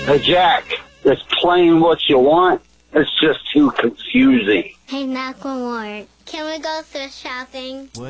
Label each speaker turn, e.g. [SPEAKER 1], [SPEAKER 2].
[SPEAKER 1] Hey, Jack, this plain what you want, it's just too confusing.
[SPEAKER 2] Hey, Macklemore, can we go thrift shopping?
[SPEAKER 3] What?